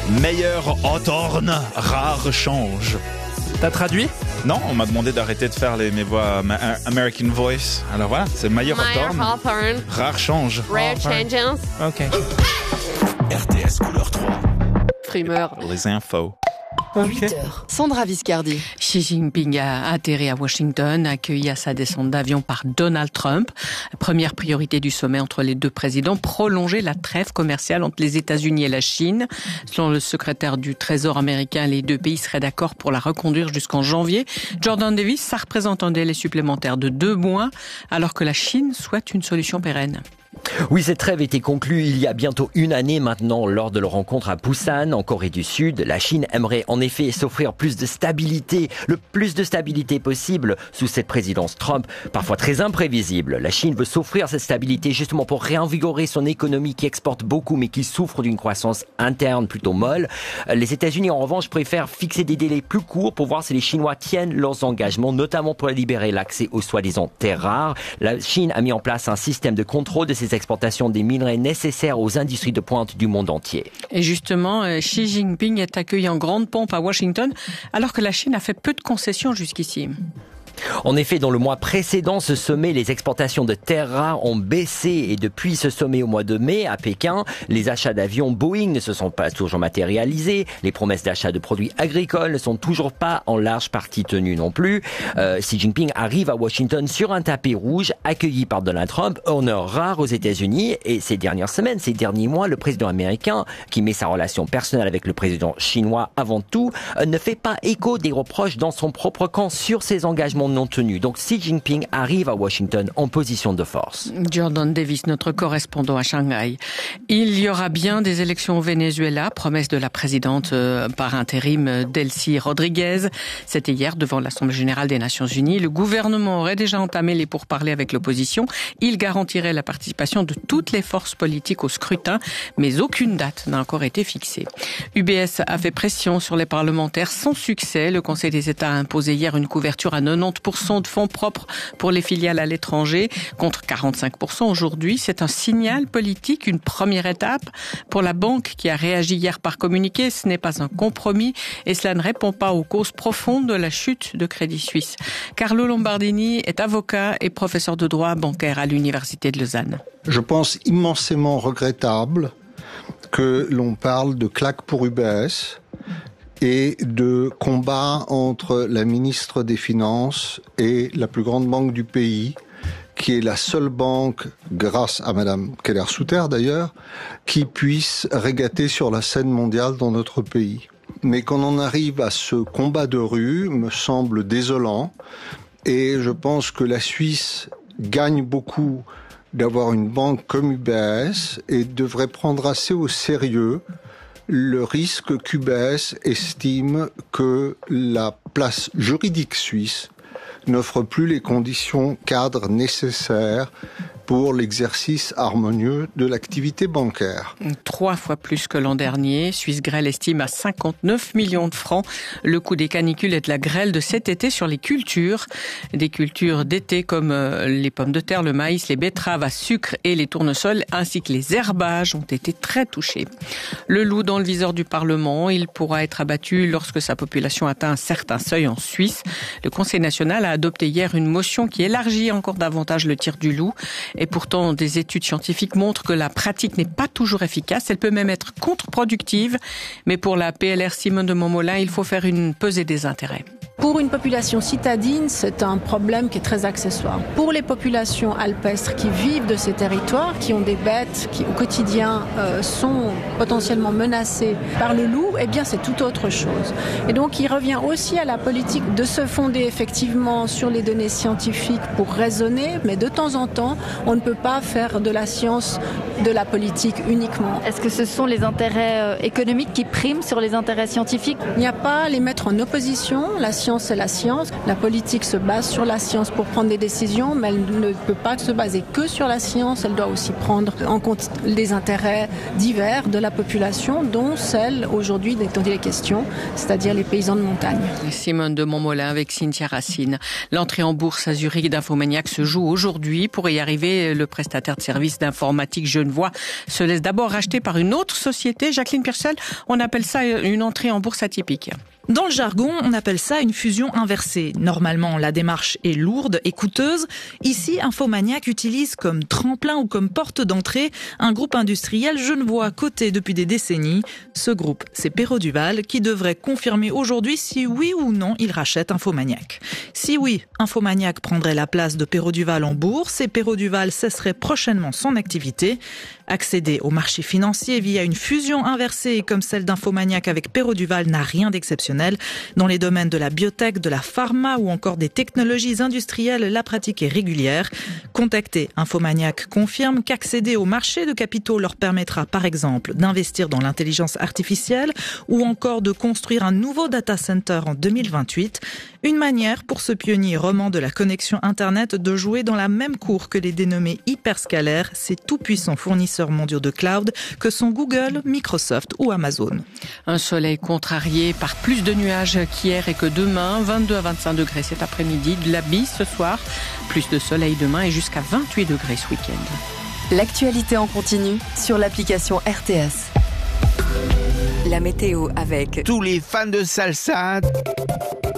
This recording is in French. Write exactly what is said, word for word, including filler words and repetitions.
Meilleur automne, rare change. T'as traduit ? Non, on m'a demandé d'arrêter de faire les, mes voix ma, American Voice. Alors voilà, c'est meilleur automne, rare change. Rare changes. Ok. R T S couleur trois. Frimeur. Les infos. Okay. huit heures. Sandra Viscardi. Xi Jinping a atterri à Washington, accueilli à sa descente d'avion par Donald Trump. Première priorité du sommet entre les deux présidents, prolonger la trêve commerciale entre les États-Unis et la Chine. Selon le secrétaire du Trésor américain, les deux pays seraient d'accord pour la reconduire jusqu'en janvier. Jordan Davis, ça représente un délai supplémentaire de deux mois, alors que la Chine souhaite une solution pérenne. Oui, cette trêve était conclue il y a bientôt une année maintenant lors de leur rencontre à Busan, en Corée du Sud. La Chine aimerait en effet s'offrir plus de stabilité, le plus de stabilité possible sous cette présidence Trump, parfois très imprévisible. La Chine veut s'offrir cette stabilité justement pour réinvigorer son économie qui exporte beaucoup mais qui souffre d'une croissance interne plutôt molle. Les États-Unis en revanche préfèrent fixer des délais plus courts pour voir si les Chinois tiennent leurs engagements, notamment pour libérer l'accès aux soi-disant terres rares. La Chine a mis en place un système de contrôle de ses exportations des minerais nécessaires aux industries de pointe du monde entier. Et justement, Xi Jinping est accueilli en grande pompe à Washington, alors que la Chine a fait peu de concessions jusqu'ici. En effet, dans le mois précédent, ce sommet, les exportations de terres rares ont baissé et depuis ce sommet au mois de mai à Pékin, les achats d'avions Boeing ne se sont pas toujours matérialisés, les promesses d'achat de produits agricoles ne sont toujours pas en large partie tenues non plus. Euh, Xi Jinping arrive à Washington sur un tapis rouge, accueilli par Donald Trump, honneur rare aux États-Unis. Et ces dernières semaines, ces derniers mois, le président américain, qui met sa relation personnelle avec le président chinois avant tout, euh, ne fait pas écho des reproches dans son propre camp sur ses engagements non tenus. Donc Xi Jinping arrive à Washington en position de force. Jordan Davis, notre correspondant à Shanghai. Il y aura bien des élections au Venezuela, promesse de la présidente euh, par intérim Delcy Rodriguez. C'était hier devant l'Assemblée générale des Nations unies. Le gouvernement aurait déjà entamé les pourparlers avec l'opposition. Il garantirait la participation de toutes les forces politiques au scrutin, mais aucune date n'a encore été fixée. U B S a fait pression sur les parlementaires sans succès. Le Conseil des États a imposé hier une couverture à quatre-vingt-dix pour cent de fonds propres pour les filiales à l'étranger, contre quarante-cinq pour cent aujourd'hui. C'est un signal politique, une première étape pour la banque qui a réagi hier par communiqué. Ce n'est pas un compromis et cela ne répond pas aux causes profondes de la chute de Crédit Suisse. Carlo Lombardini est avocat et professeur de droit bancaire à l'Université de Lausanne. Je pense immensément regrettable que l'on parle de claque pour U B S et de combat entre la ministre des Finances et la plus grande banque du pays, qui est la seule banque, grâce à Madame Keller-Souter d'ailleurs, qui puisse régater sur la scène mondiale dans notre pays. Mais quand on arrive à ce combat de rue, me semble désolant, et je pense que la Suisse gagne beaucoup d'avoir une banque comme U B S et devrait prendre assez au sérieux le risque qu'U B S estime que la place juridique suisse n'offre plus les conditions cadres nécessaires pour l'exercice harmonieux de l'activité bancaire. Trois fois plus que l'an dernier. Suisse Grêle estime à cinquante-neuf millions de francs le coût des canicules et de la grêle de cet été sur les cultures. Des cultures d'été comme les pommes de terre, le maïs, les betteraves à sucre et les tournesols, ainsi que les herbages ont été très touchés. Le loup dans le viseur du Parlement, il pourra être abattu lorsque sa population atteint un certain seuil en Suisse. Le Conseil national a adopté hier une motion qui élargit encore davantage le tir du loup. Et pourtant, des études scientifiques montrent que la pratique n'est pas toujours efficace. Elle peut même être contre-productive. Mais pour la P L R Simone de Montmolin, il faut faire une pesée des intérêts. Pour une population citadine, c'est un problème qui est très accessoire. Pour les populations alpestres qui vivent de ces territoires, qui ont des bêtes qui au quotidien euh, sont potentiellement menacées par le loup, eh bien c'est tout autre chose. Et donc il revient aussi à la politique de se fonder effectivement sur les données scientifiques pour raisonner, mais de temps en temps, on ne peut pas faire de la science de la politique uniquement. Est-ce que ce sont les intérêts économiques qui priment sur les intérêts scientifiques ? Il n'y a pas à les mettre en opposition. La science c'est la science. La politique se base sur la science pour prendre des décisions, mais elle ne peut pas se baser que sur la science. Elle doit aussi prendre en compte les intérêts divers de la population, dont celle aujourd'hui dont il est question, c'est-à-dire les paysans de montagne. Simone de Montmolin avec Cynthia Racine. L'entrée en bourse à Zurich d'Infomaniac se joue aujourd'hui. Pour y arriver, Intégré, le prestataire de services d'informatique genevois, se laisse d'abord racheter par une autre société. Jacqueline Piercel, on appelle ça une entrée en bourse atypique. Dans le jargon, on appelle ça une fusion inversée. Normalement, la démarche est lourde et coûteuse. Ici, Infomaniac utilise comme tremplin ou comme porte d'entrée un groupe industriel genevois coté depuis des décennies. Ce groupe, c'est Perrault Duval qui devrait confirmer aujourd'hui si oui ou non il rachète Infomaniac. Si oui, Infomaniac prendrait la place de Perrault Duval en bourse et Perrault Duval cesserait prochainement son activité. Accéder au marché financier via une fusion inversée comme celle d'Infomaniac avec Perrault Duval n'a rien d'exceptionnel. Dans les domaines de la biotech, de la pharma ou encore des technologies industrielles, la pratique est régulière. Contacté, Infomaniac confirme qu'accéder au marché de capitaux leur permettra par exemple d'investir dans l'intelligence artificielle ou encore de construire un nouveau data center en deux mille vingt-huit. Une manière pour ce pionnier roman de la connexion Internet de jouer dans la même cour que les dénommés hyperscalaires, ces tout-puissants fournisseurs mondiaux de cloud que sont Google, Microsoft ou Amazon. Un soleil contrarié par plus de nuages qu'hier et que demain, vingt-deux à vingt-cinq degrés cet après-midi, de la bise ce soir, plus de soleil demain et jusqu'à vingt-huit degrés ce week-end. L'actualité en continu sur l'application R T S. La météo avec tous les fans de salsa.